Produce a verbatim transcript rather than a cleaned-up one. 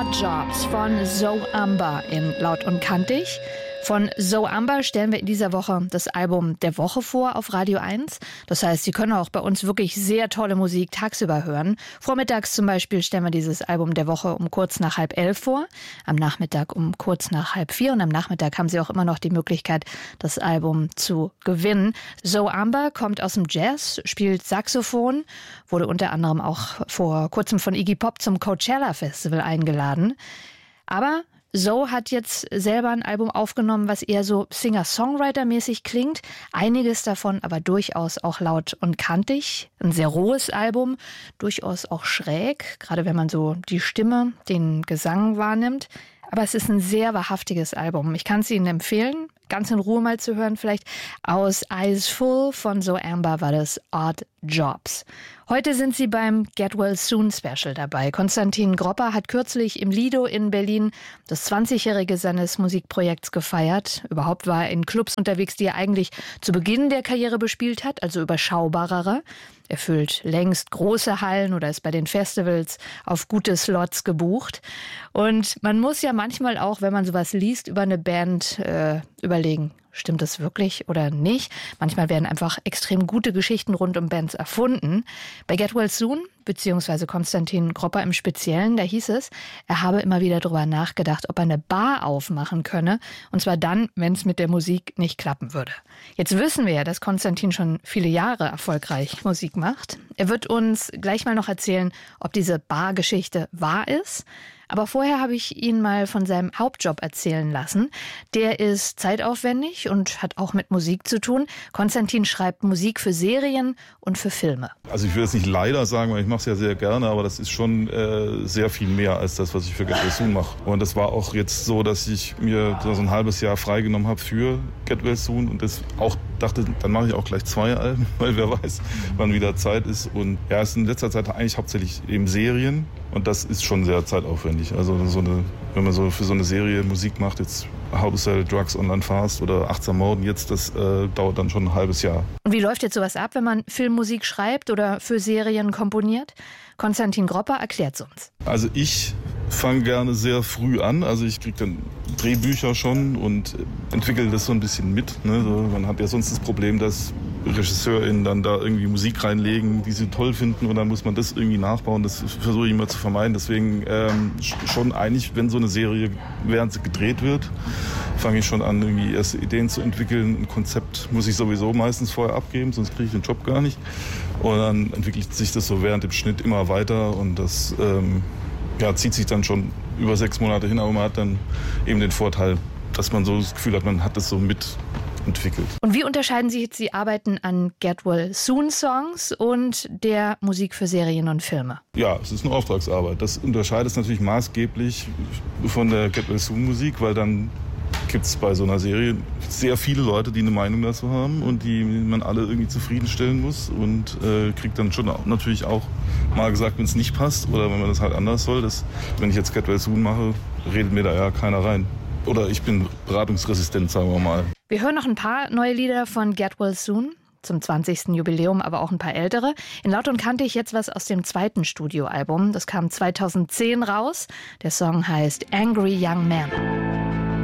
Odd Jobs von Zoe Amber in Laut und Kantig. Von Zoe Amber stellen wir in dieser Woche das Album der Woche vor auf Radio eins. Das heißt, Sie können auch bei uns wirklich sehr tolle Musik tagsüber hören. Vormittags zum Beispiel stellen wir dieses Album der Woche um kurz nach halb elf vor, am Nachmittag um kurz nach halb vier und am Nachmittag haben Sie auch immer noch die Möglichkeit, das Album zu gewinnen. Zoe Amber kommt aus dem Jazz, spielt Saxophon, wurde unter anderem auch vor kurzem von Iggy Pop zum Coachella Festival eingeladen. Aber Zoe hat jetzt selber ein Album aufgenommen, was eher so Singer-Songwriter-mäßig klingt. Einiges davon aber durchaus auch laut und kantig. Ein sehr rohes Album, durchaus auch schräg, gerade wenn man so die Stimme, den Gesang wahrnimmt. Aber es ist ein sehr wahrhaftiges Album. Ich kann es Ihnen empfehlen, ganz in Ruhe mal zu hören vielleicht. Aus Eyes Full von Zoe Amber war das Odd Jobs. Heute sind Sie beim Get Well Soon Special dabei. Konstantin Gropper hat kürzlich im Lido in Berlin das zwanzigjährige seines Musikprojekts gefeiert. Überhaupt war er in Clubs unterwegs, die er eigentlich zu Beginn der Karriere bespielt hat, also überschaubarere. Er füllt längst große Hallen oder ist bei den Festivals auf gute Slots gebucht. Und man muss ja manchmal auch, wenn man sowas liest, über eine Band äh, überlegen, stimmt das wirklich oder nicht? Manchmal werden einfach extrem gute Geschichten rund um Bands erfunden. Bei Get Well Soon, beziehungsweise Konstantin Gropper im Speziellen, da hieß es, er habe immer wieder darüber nachgedacht, ob er eine Bar aufmachen könne. Und zwar dann, wenn es mit der Musik nicht klappen würde. Jetzt wissen wir ja, dass Konstantin schon viele Jahre erfolgreich Musik macht. Er wird uns gleich mal noch erzählen, ob diese Bargeschichte wahr ist. Aber vorher habe ich ihn mal von seinem Hauptjob erzählen lassen. Der ist zeitaufwendig und hat auch mit Musik zu tun. Konstantin schreibt Musik für Serien und für Filme. Also ich will jetzt nicht leider sagen, weil ich mache es ja sehr gerne, aber das ist schon äh, sehr viel mehr als das, was ich für Get Well Soon mache. Und das war auch jetzt so, dass ich mir so ein halbes Jahr freigenommen habe für Get Well Soon und das auch dachte, dann mache ich auch gleich zwei Alben, weil wer weiß, wann wieder Zeit ist. Und ja, es ist in letzter Zeit eigentlich hauptsächlich eben Serien und das ist schon sehr zeitaufwendig. Also so eine, wenn man so für so eine Serie Musik macht, jetzt How to Sell Drugs Online Fast oder Achtsam Morden jetzt, das äh, dauert dann schon ein halbes Jahr. Und wie läuft jetzt sowas ab, wenn man Filmmusik schreibt oder für Serien komponiert? Konstantin Gropper erklärt es uns. Also ich fange gerne sehr früh an. Also ich kriege dann Drehbücher schon und entwickle das so ein bisschen mit. Ne? So, man hat ja sonst das Problem, dass RegisseurInnen dann da irgendwie Musik reinlegen, die sie toll finden und dann muss man das irgendwie nachbauen. Das versuche ich immer zu vermeiden. Deswegen ähm, schon eigentlich, wenn so eine Serie, während sie gedreht wird, fange ich schon an, irgendwie erste Ideen zu entwickeln. Ein Konzept muss ich sowieso meistens vorher abgeben, sonst kriege ich den Job gar nicht. Und dann entwickelt sich das so während dem Schnitt immer weiter und das ähm, ja, zieht sich dann schon über sechs Monate hin, aber man hat dann eben den Vorteil, dass man so das Gefühl hat, man hat das so mit entwickelt. Und wie unterscheiden sich jetzt die Arbeiten an Get Well Soon Songs und der Musik für Serien und Filme? Ja, es ist eine Auftragsarbeit. Das unterscheidet es natürlich maßgeblich von der Get Well Soon Musik, weil dann gibt es bei so einer Serie sehr viele Leute, die eine Meinung dazu haben und die man alle irgendwie zufriedenstellen muss und äh, kriegt dann schon auch, natürlich auch mal gesagt, wenn es nicht passt oder wenn man das halt anders soll. Das, wenn ich jetzt Get Well Soon mache, redet mir da ja keiner rein. Oder ich bin beratungsresistent, sagen wir mal. Wir hören noch ein paar neue Lieder von Get Well Soon. Zum zwanzigsten Jubiläum, aber auch ein paar ältere. In Laut und Kantig jetzt was aus dem zweiten Studioalbum. Das kam zweitausendzehn raus. Der Song heißt Angry Young Man.